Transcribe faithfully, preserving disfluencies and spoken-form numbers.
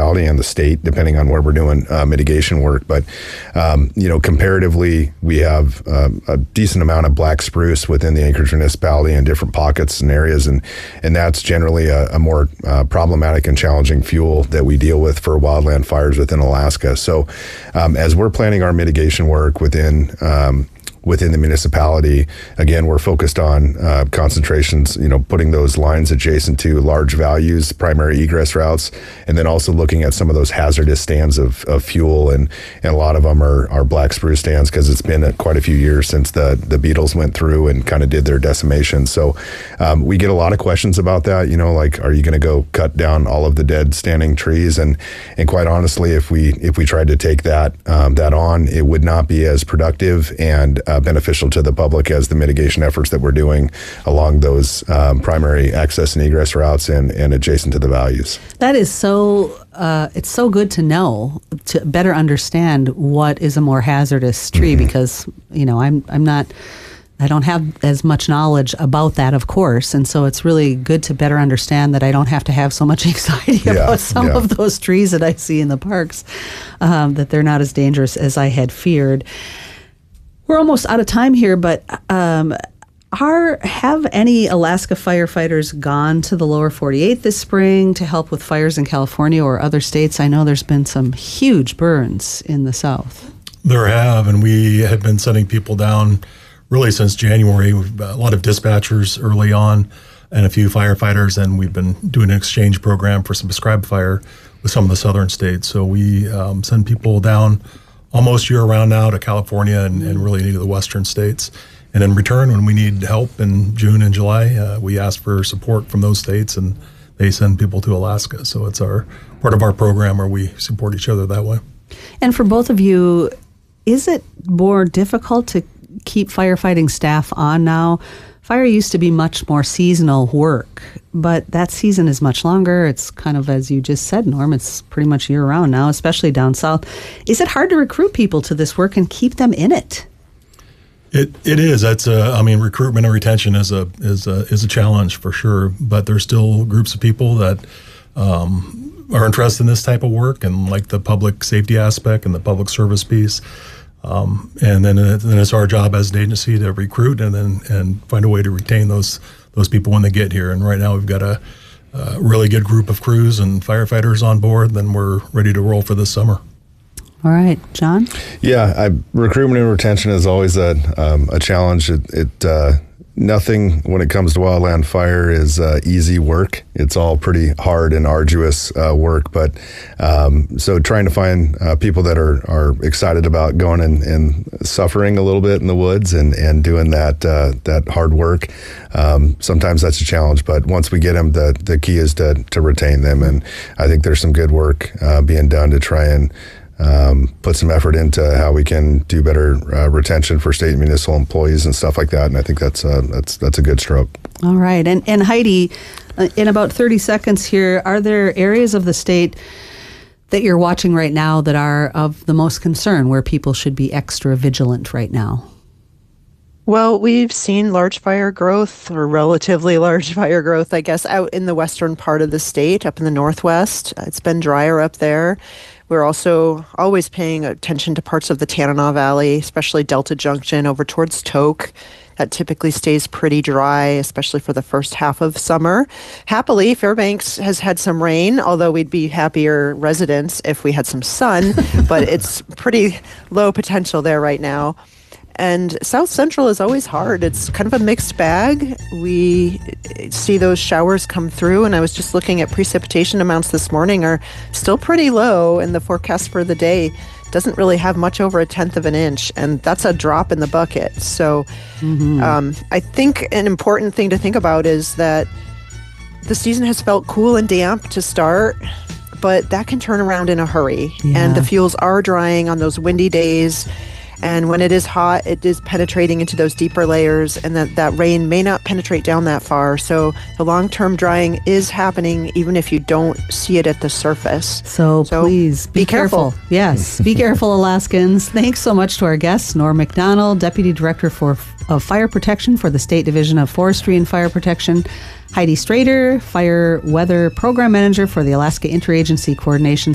municipality and the state, depending on where we're doing uh, mitigation work. But, um, you know, comparatively, we have um, a decent amount of black spruce within the Anchorage municipality in different pockets and areas, and, and that's generally a, a more uh, problematic and challenging fuel that we deal with for wildland fires within Alaska. So um, as we're planning our mitigation work within um, within the municipality, again, we're focused on uh, concentrations, you know, putting those lines adjacent to large values, primary egress routes, and then also looking at some of those hazardous stands of, of fuel. And, and a lot of them are, are black spruce stands because it's been a, quite a few years since the, the beetles went through and kind of did their decimation. So um, we get a lot of questions about that, you know, like, are you going to go cut down all of the dead standing trees? And, and quite honestly, if we, if we tried to take that, um, that on, it would not be as productive and uh, beneficial to the public as the mitigation efforts that we're doing along those um, primary access and egress routes and, and adjacent to the values. That is so, uh, it's so good to know, to better understand what is a more hazardous tree, mm-hmm. because, you know, I'm, I'm not, I don't have as much knowledge about that, of course, and so it's really good to better understand that I don't have to have so much anxiety yeah, about some yeah. of those trees that I see in the parks, um, that they're not as dangerous as I had feared. We're almost out of time here, but um, are have any Alaska firefighters gone to the lower forty-eight this spring to help with fires in California or other states? I know there's been some huge burns in the South. There have, and we have been sending people down really since January. We've got a lot of dispatchers early on and a few firefighters, and we've been doing an exchange program for some prescribed fire with some of the southern states. So we um, send people down almost year-round now to California and, and really into the western states. And in return, when we need help in June and July, uh, we ask for support from those states, and they send people to Alaska. So it's our part of our program where we support each other that way. And for both of you, is it more difficult to keep firefighting staff on now? Fire used to be much more seasonal work, but that season is much longer. It's kind of, as you just said, Norm, it's pretty much year-round now, especially down south. Is it hard to recruit people to this work and keep them in it? It it is. That's a, I mean, recruitment and retention is a is a is a challenge for sure. But there's still groups of people that um, are interested in this type of work and like the public safety aspect and the public service piece. Um, and then, it, then it's our job as an agency to recruit and then and find a way to retain those those people when they get here. And right now we've got a, a really good group of crews and firefighters on board. Then we're ready to roll for this summer. All right, John? Yeah, I, recruitment and retention is always a um, a challenge. It, it uh, nothing when it comes to wildland fire is uh, easy work. It's all pretty hard and arduous uh, work. But um, so trying to find uh, people that are, are excited about going and, and suffering a little bit in the woods and, and doing that uh, that hard work, um, sometimes that's a challenge. But once we get them, the, the key is to, to retain them. And I think there's some good work uh, being done to try and Um, put some effort into how we can do better uh, retention for state and municipal employees and stuff like that, and I think that's uh, that's that's a good stroke. All right, and and Heidi, uh, in about thirty seconds here, are there areas of the state that you're watching right now that are of the most concern, where people should be extra vigilant right now? Well, we've seen large fire growth, or relatively large fire growth, I guess, out in the western part of the state, up in the northwest. It's been drier up there. We're also always paying attention to parts of the Tanana Valley, especially Delta Junction over towards Tok. That typically stays pretty dry, especially for the first half of summer. Happily, Fairbanks has had some rain, although we'd be happier residents if we had some sun, but it's pretty low potential there right now. And South Central is always hard. It's kind of a mixed bag. We see those showers come through, and I was just looking at precipitation amounts this morning are still pretty low, and the forecast for the day doesn't really have much over a tenth of an inch, and that's a drop in the bucket. So mm-hmm. um, I think an important thing to think about is that the season has felt cool and damp to start, but that can turn around in a hurry. Yeah. And the fuels are drying on those windy days. And when it is hot, it is penetrating into those deeper layers, and that, that rain may not penetrate down that far. So the long-term drying is happening even if you don't see it at the surface. So, so please be, be careful. careful. Yes, be careful, Alaskans. Thanks so much to our guests, Norm Macdonald, Deputy Director for of Fire Protection for the State Division of Forestry and Fire Protection, Heidi Strader, Fire Weather Program Manager for the Alaska Interagency Coordination